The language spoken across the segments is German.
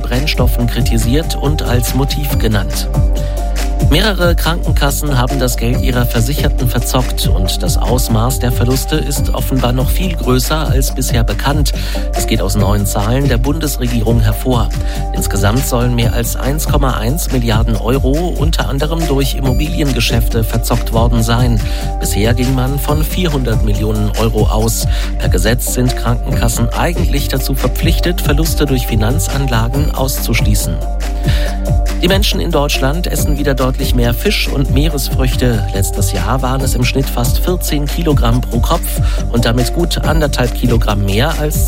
Brennstoffen kritisiert und als Motiv genannt. Mehrere Krankenkassen haben das Geld ihrer Versicherten verzockt und das Ausmaß der Verluste ist offenbar noch viel größer als bisher bekannt. Das geht aus neuen Zahlen der Bundesregierung hervor. Insgesamt sollen mehr als 1,1 Milliarden Euro unter anderem durch Immobiliengeschäfte verzockt worden sein. Bisher ging man von 400 Millionen Euro aus. Per Gesetz sind Krankenkassen eigentlich dazu verpflichtet, Verluste durch Finanzanlagen auszuschließen. Die Menschen in Deutschland essen wieder deutlich mehr Fisch und Meeresfrüchte. Letztes Jahr waren es im Schnitt fast 14 Kilogramm pro Kopf und damit gut 1,5 Kilogramm mehr als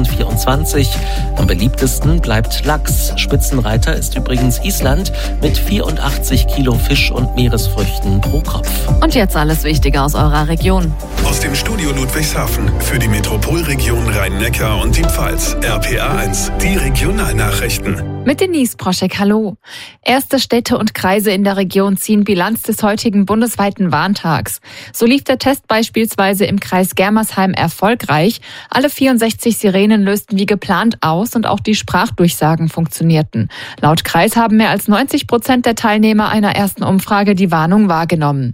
2024. Am beliebtesten bleibt Lachs. Spitzenreiter ist übrigens Island mit 84 Kilo Fisch und Meeresfrüchten pro Kopf. Und jetzt alles Wichtige aus eurer Region. Aus dem Studio Ludwigshafen für die Metropolregion Rhein-Neckar und die Pfalz. RPA 1, die Regionalnachrichten. Mit Denise Proschek, hallo. Erste Städte und Kreise in der Region ziehen Bilanz des heutigen bundesweiten Warntags. So lief der Test beispielsweise im Kreis Germersheim erfolgreich. Alle 64 Sirenen lösten wie geplant aus und auch die Sprachdurchsagen funktionierten. Laut Kreis haben mehr als 90% der Teilnehmer einer ersten Umfrage die Warnung wahrgenommen.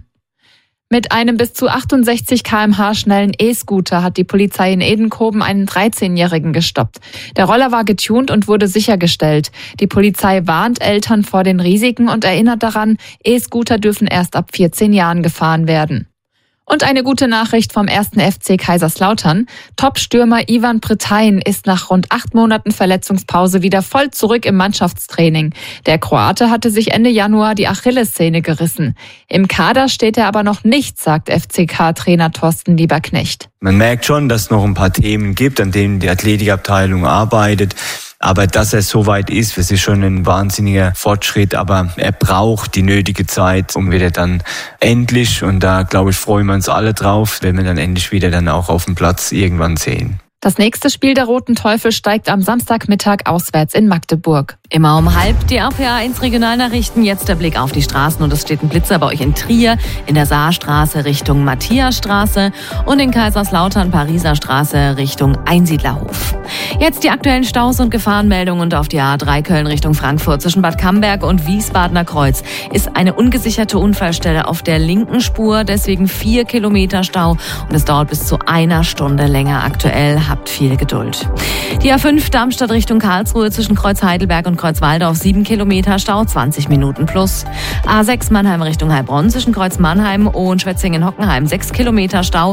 Mit einem bis zu 68 km/h schnellen E-Scooter hat die Polizei in Edenkoben einen 13-Jährigen gestoppt. Der Roller war getunt und wurde sichergestellt. Die Polizei warnt Eltern vor den Risiken und erinnert daran, E-Scooter dürfen erst ab 14 Jahren gefahren werden. Und eine gute Nachricht vom 1. FC Kaiserslautern. Top-Stürmer Ivan Pretain ist nach rund 8 Monaten Verletzungspause wieder voll zurück im Mannschaftstraining. Der Kroate hatte sich Ende Januar die Achillessehne gerissen. Im Kader steht er aber noch nicht, sagt FCK-Trainer Thorsten Lieberknecht. Man merkt schon, dass es noch ein paar Themen gibt, an denen die Athletikabteilung arbeitet. Aber dass er so weit ist, das ist schon ein wahnsinniger Fortschritt. Aber er braucht die nötige Zeit, um wieder dann endlich, und da glaube ich, freuen wir uns alle drauf, wenn wir dann endlich wieder dann auch auf dem Platz irgendwann sehen. Das nächste Spiel der Roten Teufel steigt am Samstagmittag auswärts in Magdeburg. Immer um 12:30 die RPA 1 Regionalnachrichten. Jetzt der Blick auf die Straßen und es steht ein Blitzer bei euch in Trier, in der Saarstraße Richtung Matthiasstraße und in Kaiserslautern Pariser Straße Richtung Einsiedlerhof. Jetzt die aktuellen Staus und Gefahrenmeldungen und auf die A3 Köln Richtung Frankfurt zwischen Bad Camberg und Wiesbadener Kreuz ist eine ungesicherte Unfallstelle auf der linken Spur, deswegen 4 Kilometer Stau und es dauert bis zu 1 Stunde länger aktuell. Habt viel Geduld. Die A5 Darmstadt Richtung Karlsruhe zwischen Kreuz Heidelberg und Kreuz Waldorf 7 Kilometer Stau, 20 Minuten plus. A6 Mannheim Richtung Heilbronn zwischen Kreuz Mannheim und Schwetzingen-Hockenheim 6 Kilometer Stau,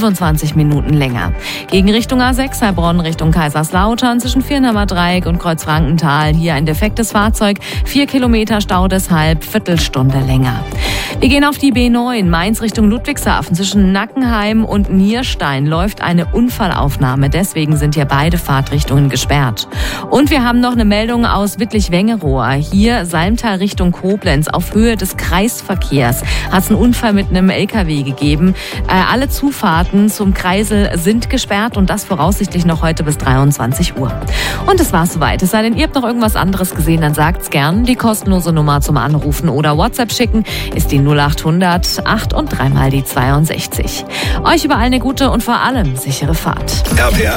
25 Minuten länger. Gegen Richtung A6 Heilbronn Richtung Kaiserslautern zwischen Viernheimer Dreieck und Kreuz Frankenthal hier ein defektes Fahrzeug, 4 Kilometer Stau, deshalb Viertelstunde länger. Wir gehen auf die B9 Mainz Richtung Ludwigshafen zwischen Nackenheim und Nierstein läuft eine Unfallaufnahme. Deswegen sind hier beide Fahrtrichtungen gesperrt. Und wir haben noch eine Meldung aus Wittlich-Wengerohr. Hier Salmtal Richtung Koblenz auf Höhe des Kreisverkehrs hat es einen Unfall mit einem LKW gegeben. Alle Zufahrten zum Kreisel sind gesperrt und das voraussichtlich noch heute bis 23 Uhr. Und das war's soweit. Es sei denn, ihr habt noch irgendwas anderes gesehen, dann sagt's gern. Die kostenlose Nummer zum Anrufen oder WhatsApp schicken ist die 0800 8 und 3 mal die 62. Euch überall eine gute und vor allem sichere Fahrt. RPA